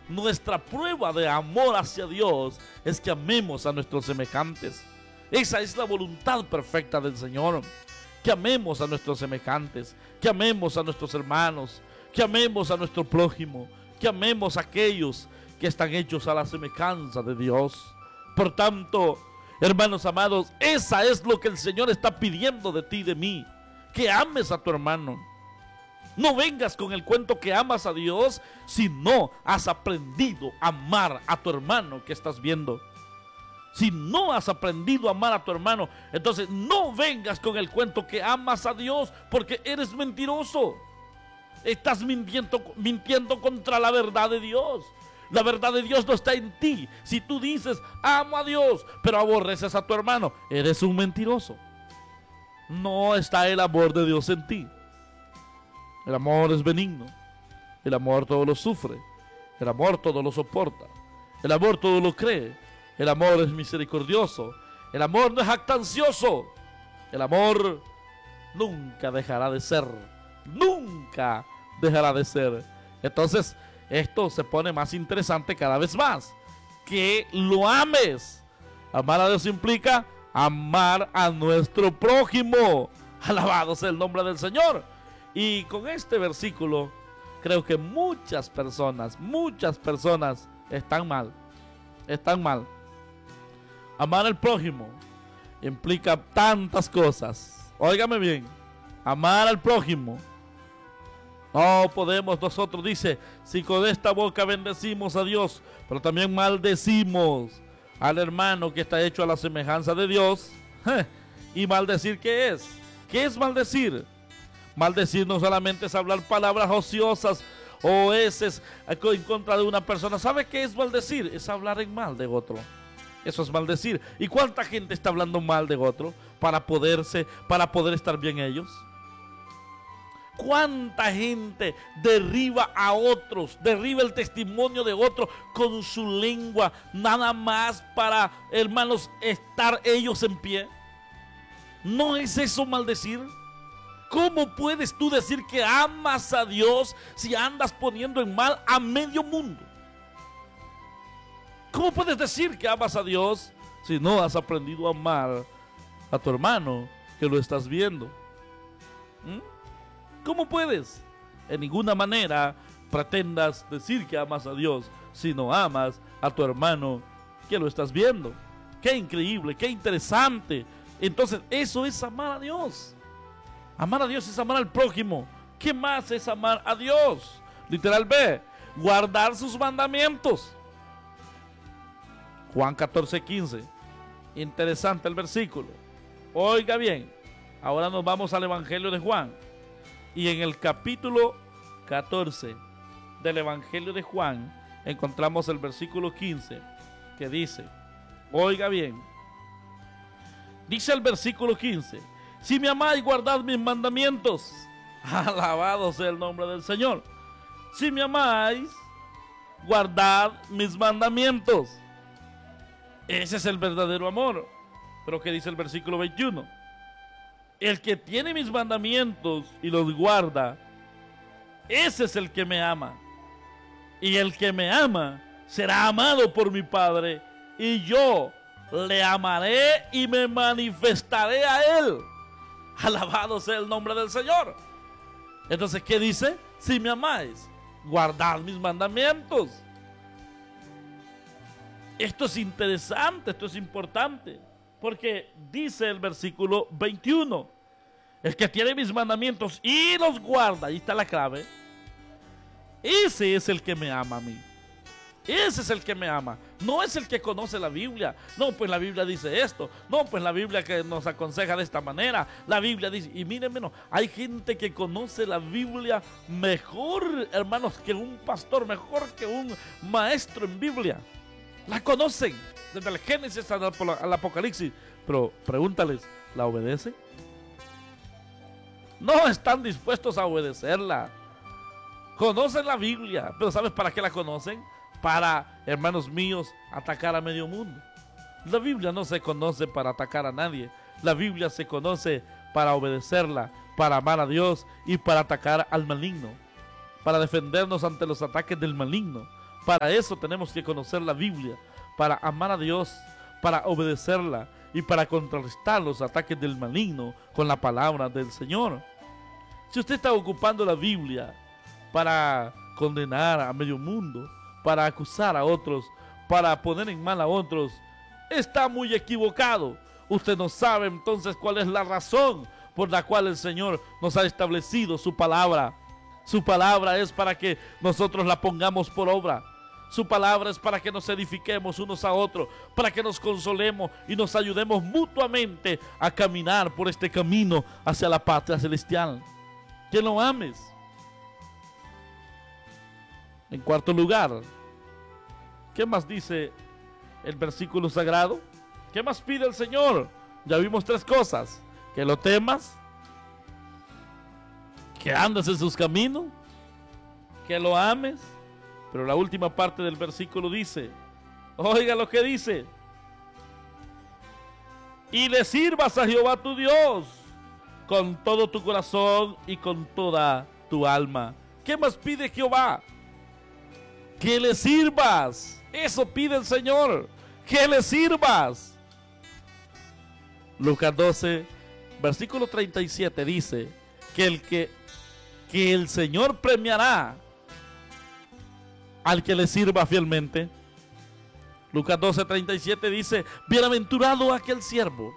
nuestra prueba de amor hacia Dios es que amemos a nuestros semejantes. Esa es la voluntad perfecta del Señor. Que amemos a nuestros semejantes, que amemos a nuestros hermanos, que amemos a nuestro prójimo, que amemos a aquellos que están hechos a la semejanza de Dios. Por tanto, hermanos amados, esa es lo que el Señor está pidiendo de ti y de mí, que ames a tu hermano. No vengas con el cuento que amas a Dios si no has aprendido a amar a tu hermano que estás viendo. Si no has aprendido a amar a tu hermano, entonces no vengas con el cuento que amas a Dios, porque eres mentiroso. Estás mintiendo contra la verdad de Dios. La verdad de Dios no está en ti. Si tú dices, amo a Dios, pero aborreces a tu hermano, eres un mentiroso. No está el amor de Dios en ti. El amor es benigno. El amor todo lo sufre. El amor todo lo soporta. El amor todo lo cree. El amor es misericordioso. El amor no es jactancioso. El amor nunca dejará de ser. Nunca dejará de ser. Entonces, esto se pone más interesante cada vez más. Que lo ames. Amar a Dios implica amar a nuestro prójimo. Alabado sea el nombre del Señor. Y con este versículo, creo que muchas personas están mal. Están mal. Amar al prójimo implica tantas cosas. Óigame bien. Amar al prójimo. No podemos nosotros, dice, si con esta boca bendecimos a Dios, pero también maldecimos al hermano que está hecho a la semejanza de Dios. ¿Y maldecir qué es? ¿Qué es maldecir? Maldecir no solamente es hablar palabras ociosas o heces en contra de una persona. ¿Sabe qué es maldecir? Es hablar en mal de otro. Eso es maldecir. ¿Y cuánta gente está hablando mal de otro para poder estar bien ellos? ¿Cuánta gente derriba a otros, derriba el testimonio de otros con su lengua, nada más para, hermanos, estar ellos en pie? ¿No es eso maldecir? ¿Cómo puedes tú decir que amas a Dios si andas poniendo en mal a medio mundo? ¿Cómo puedes decir que amas a Dios si no has aprendido a amar a tu hermano que lo estás viendo? ¿Cómo puedes? En ninguna manera pretendas decir que amas a Dios si no amas a tu hermano que lo estás viendo. ¡Qué increíble! ¡Qué interesante! Entonces, eso es amar a Dios. Amar a Dios es amar al prójimo. ¿Qué más es amar a Dios? Literal B, guardar sus mandamientos. Juan 14:15. Interesante el versículo. Oiga bien, ahora nos vamos al Evangelio de Juan. Y en el capítulo 14 del Evangelio de Juan encontramos el versículo 15 que dice, oiga bien, dice el versículo 15, si me amáis, guardad mis mandamientos. Alabado sea el nombre del Señor. Si me amáis, guardad mis mandamientos. Ese es el verdadero amor. Pero ¿qué dice el versículo 21? El que tiene mis mandamientos y los guarda, ese es el que me ama. Y el que me ama será amado por mi Padre, y yo le amaré y me manifestaré a él. Alabado sea el nombre del Señor. Entonces, ¿qué dice? Si me amáis, guardad mis mandamientos. Esto es interesante, esto es importante, porque dice el versículo 21, el que tiene mis mandamientos y los guarda, ahí está la clave, ese es el que me ama a mí. Ese es el que me ama. No es el que conoce la Biblia. No, pues la Biblia dice esto. No, pues la Biblia que nos aconseja de esta manera. La Biblia dice, y mírenme, no, hay gente que conoce la Biblia mejor, hermanos, que un pastor, mejor que un maestro en Biblia. La conocen desde el Génesis al Apocalipsis. Pero pregúntales, ¿la obedecen? No están dispuestos a obedecerla. Conocen la Biblia, pero ¿sabes para qué la conocen? Para, hermanos míos, atacar a medio mundo. La Biblia no se conoce para atacar a nadie. La Biblia se conoce para obedecerla, para amar a Dios y para atacar al maligno, para defendernos ante los ataques del maligno. Para eso tenemos que conocer la Biblia, para amar a Dios, para obedecerla y para contrarrestar los ataques del maligno con la palabra del Señor. Si usted está ocupando la Biblia para condenar a medio mundo, para acusar a otros, para poner en mal a otros, está muy equivocado. Usted no sabe entonces cuál es la razón por la cual el Señor nos ha establecido su palabra. Su palabra es para que nosotros la pongamos por obra. Su palabra es para que nos edifiquemos unos a otros, para que nos consolemos y nos ayudemos mutuamente a caminar por este camino hacia la patria celestial. Que lo ames. En cuarto lugar, ¿qué más dice el versículo sagrado? ¿Qué más pide el Señor? Ya vimos tres cosas: que lo temas, que andes en sus caminos, que lo ames. Pero la última parte del versículo dice, oiga lo que dice: y le sirvas a Jehová tu Dios con todo tu corazón y con toda tu alma. ¿Qué más pide Jehová? Que le sirvas. Eso pide el Señor, que le sirvas. Lucas 12, versículo 37 dice que el Señor premiará al que le sirva fielmente. Lucas 12, 37 dice, bienaventurado aquel siervo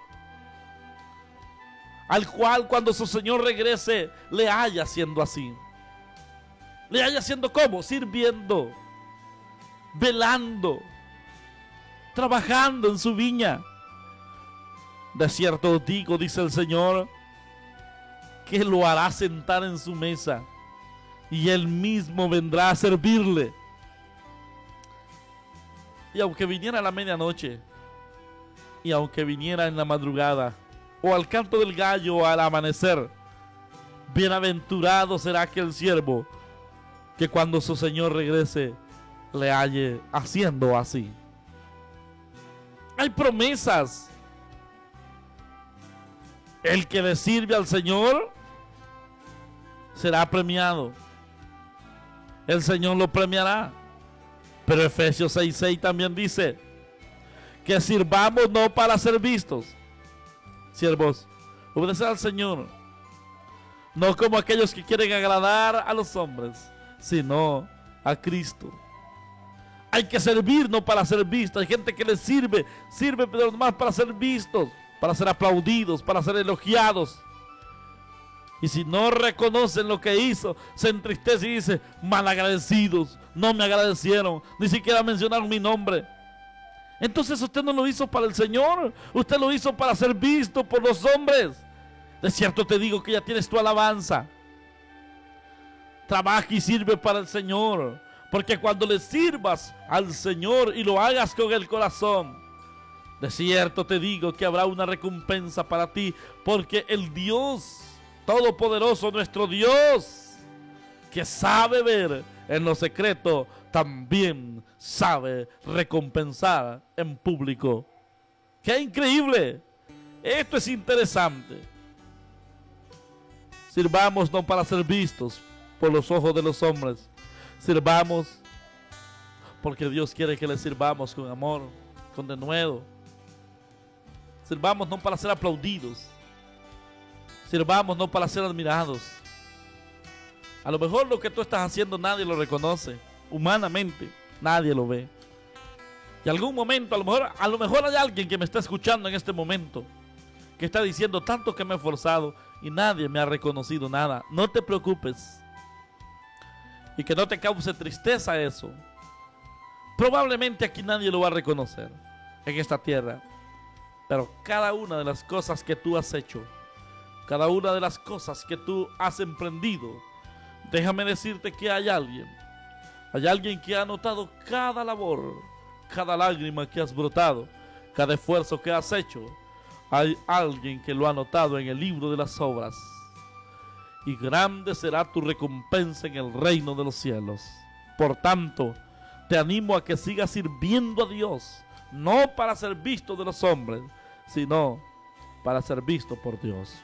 al cual cuando su Señor regrese le haya haciendo así. Le haya haciendo ¿cómo? Sirviendo, velando, trabajando en su viña. De cierto os digo, dice el Señor, que lo hará sentar en su mesa y él mismo vendrá a servirle. Y aunque viniera a la medianoche, y aunque viniera en la madrugada, o al canto del gallo o al amanecer, bienaventurado será aquel siervo que cuando su Señor regrese le halle haciendo así. Hay promesas. El que le sirve al Señor será premiado. El Señor lo premiará. Pero Efesios 6:6 también dice que sirvamos no para ser vistos. Siervos, obedecer al Señor, no como aquellos que quieren agradar a los hombres, sino a Cristo. Hay que servir no para ser vistos. Hay gente que le sirve pero más para ser vistos, para ser aplaudidos, para ser elogiados. Y si no reconocen lo que hizo, se entristece y dice, malagradecidos, no me agradecieron, ni siquiera mencionaron mi nombre. Entonces usted no lo hizo para el Señor, usted lo hizo para ser visto por los hombres. De cierto te digo que ya tienes tu alabanza. Trabaja y sirve para el Señor, porque cuando le sirvas al Señor y lo hagas con el corazón, de cierto te digo que habrá una recompensa para ti, porque el Dios Todopoderoso, nuestro Dios, que sabe ver en lo secreto, también sabe recompensar en público. ¡Qué increíble! Esto es interesante. Sirvamos no para ser vistos por los ojos de los hombres. Sirvamos porque Dios quiere que le sirvamos con amor, con denuedo. Sirvamos no para ser aplaudidos. Sirvamos no para ser admirados. A lo mejor lo que tú estás haciendo nadie lo reconoce. Humanamente nadie lo ve. Y algún momento, a lo mejor hay alguien que me está escuchando en este momento, que está diciendo tanto que me he esforzado y nadie me ha reconocido nada. No te preocupes. Y que no te cause tristeza eso. Probablemente aquí nadie lo va a reconocer en esta tierra. Pero cada una de las cosas que tú has hecho, cada una de las cosas que tú has emprendido, déjame decirte que hay alguien que ha notado cada labor, cada lágrima que has brotado, cada esfuerzo que has hecho. Hay alguien que lo ha notado en el libro de las obras. Y grande será tu recompensa en el reino de los cielos. Por tanto, te animo a que sigas sirviendo a Dios, no para ser visto de los hombres, sino para ser visto por Dios.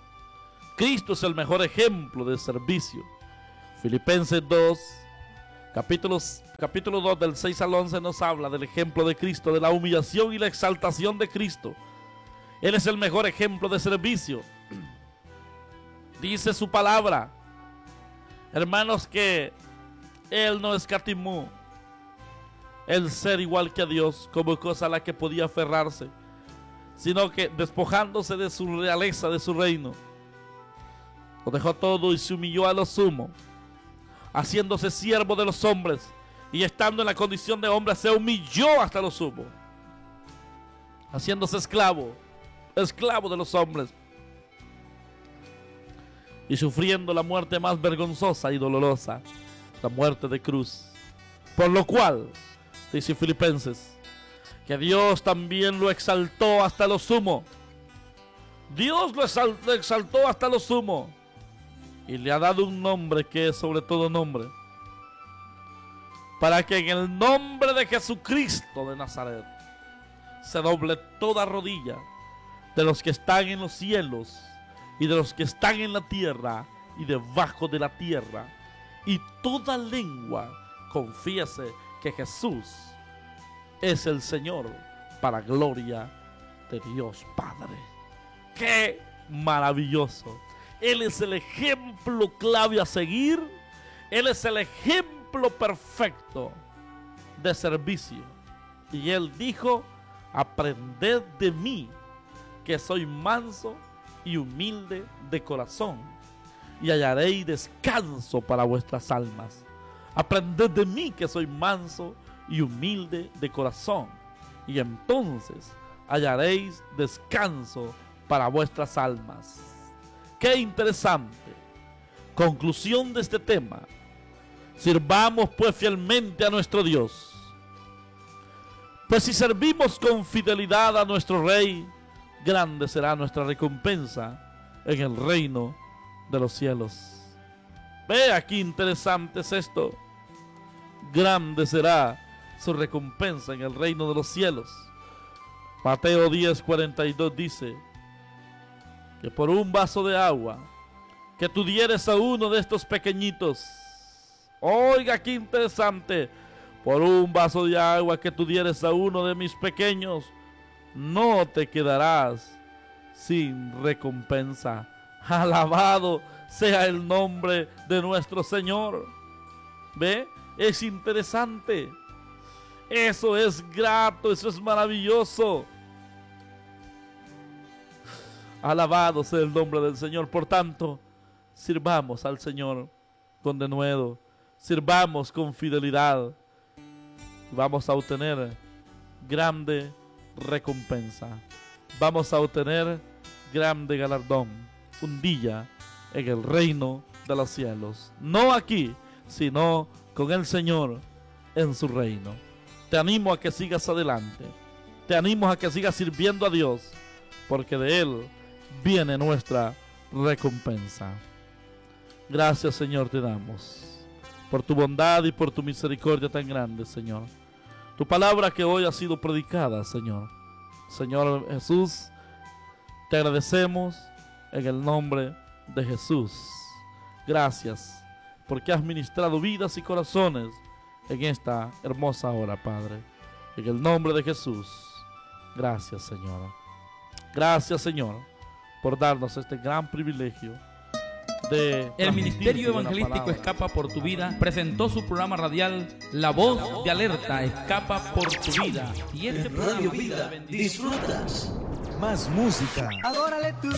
Cristo es el mejor ejemplo de servicio. Filipenses 2, Capítulo 2 del 6 al 11 nos habla del ejemplo de Cristo, de la humillación y la exaltación de Cristo. Él es el mejor ejemplo de servicio. Dice su palabra, hermanos, que Él no escatimó el ser igual que a Dios como cosa a la que podía aferrarse, sino que despojándose de su realeza, de su reino, lo dejó todo y se humilló a lo sumo, haciéndose siervo de los hombres, y estando en la condición de hombre se humilló hasta lo sumo, haciéndose esclavo de los hombres, y sufriendo la muerte más vergonzosa y dolorosa, la muerte de cruz. Por lo cual, dice Filipenses, que Dios también lo exaltó hasta lo sumo. Dios lo exaltó hasta lo sumo y le ha dado un nombre que es sobre todo nombre, para que en el nombre de Jesucristo de Nazaret se doble toda rodilla de los que están en los cielos y de los que están en la tierra y debajo de la tierra, y toda lengua confiese que Jesús es el Señor, para gloria de Dios Padre. ¡Qué maravilloso! Él es el ejemplo clave a seguir. Él es el ejemplo perfecto de servicio. Y Él dijo: aprended de mí, que soy manso y humilde de corazón, y hallaréis descanso para vuestras almas. Aprended de mí, que soy manso y humilde de corazón, y entonces hallaréis descanso para vuestras almas. Qué interesante. Conclusión de este tema: sirvamos pues fielmente a nuestro Dios. Pues si servimos con fidelidad a nuestro Rey, grande será nuestra recompensa en el reino de los cielos. Vea qué interesante es esto. Grande será su recompensa en el reino de los cielos. Mateo 10:42 dice que por un vaso de agua que tú dieres a uno de estos pequeñitos, oiga qué interesante, por un vaso de agua que tú dieres a uno de mis pequeños, no te quedarás sin recompensa. Alabado sea el nombre de nuestro Señor. ¿Ve? Es interesante. Eso es grato, eso es maravilloso. Alabado sea el nombre del Señor. Por tanto, sirvamos al Señor con denuedo, sirvamos con fidelidad, vamos a obtener grande recompensa, vamos a obtener grande galardón un día en el reino de los cielos, no aquí, sino con el Señor en su reino. Te animo a que sigas adelante, te animo a que sigas sirviendo a Dios, porque de Él viene nuestra recompensa. Gracias, Señor, te damos por tu bondad y por tu misericordia tan grande, Señor. Tu palabra que hoy ha sido predicada, Señor. Señor Jesús, te agradecemos en el nombre de Jesús. Gracias porque has ministrado vidas y corazones en esta hermosa hora, Padre. En el nombre de Jesús. Gracias, Señor. Gracias, Señor, por darnos este gran privilegio de... El Ministerio Evangelístico Escapa por tu Vida presentó su programa radial La Voz de Alerta Escapa por tu Vida. Y este Radio Vida disfrutas más música. Adórale tú.